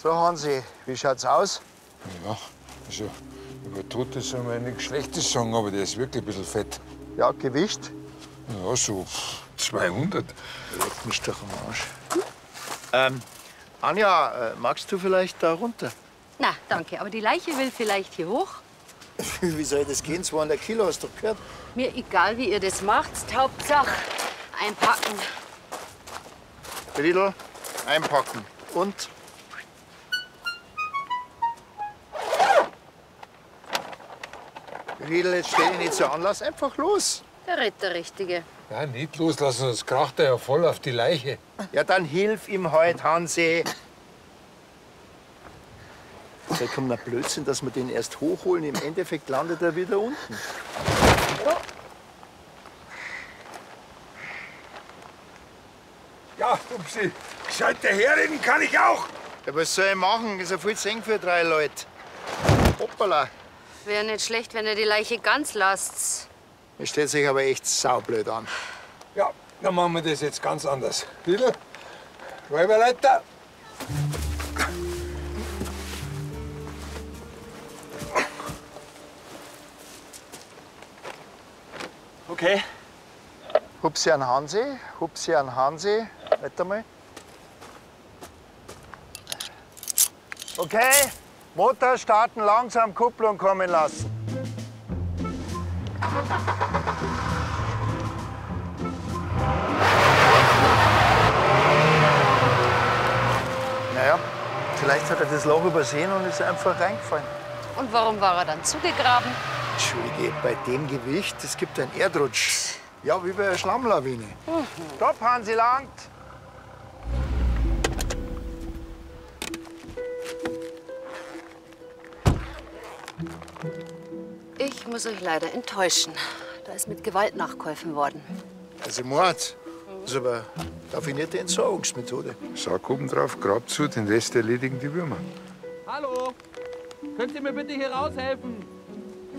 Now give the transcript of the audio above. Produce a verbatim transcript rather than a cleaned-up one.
So, Hansi, wie schaut's aus? Ja, also über Tote soll man ja nichts Schlechtes sagen, aber der ist wirklich ein bisschen fett. Ja, Gewicht? Ja, so zweihundert. Leck mich doch am Arsch. Ähm, Anja, äh, magst du vielleicht da runter? Na, danke. Aber die Leiche will vielleicht hier hoch. Wie soll das gehen? zweihundert Kilo, hast du doch gehört? Mir egal, wie ihr das macht. Hauptsache einpacken. Riedl, einpacken. Und? Riedl, jetzt stell dich nicht so an, lass einfach los. Der Ritter Richtige. Ja, nicht loslassen, sonst kracht er ja voll auf die Leiche. Ja, dann hilf ihm halt, Hansi. Da kommt ein Blödsinn, dass wir den erst hochholen. Im Endeffekt landet er wieder unten. Ja, Upsi, gescheit herreden kann ich auch. Ja, was soll ich machen? Das ist ja viel zu eng für drei Leute. Hoppala. Wäre nicht schlecht, wenn ihr die Leiche ganz lasst. Das stellt sich aber echt saublöd an. Ja, dann machen wir das jetzt ganz anders. Riedl, Räuberleiter. Okay. Hupsi an Hansi, Hupsi an Hansi. Weiter mal. Okay, Motor starten, langsam Kupplung kommen lassen. Naja, vielleicht hat er das Loch übersehen und ist einfach reingefallen. Und warum war er dann zugegraben? Entschuldige, bei dem Gewicht, es gibt einen Erdrutsch. Ja, wie bei einer Schlammlawine. Mhm. Stopp, Hansi, langt. Ich muss euch leider enttäuschen. Da ist mit Gewalt nachgeholfen worden. Also Mord. Das ist aber eine raffinierte Entsorgungsmethode. Sack oben drauf, Grab zu, den Rest erledigen die Würmer. Hallo? Könnt ihr mir bitte hier raushelfen?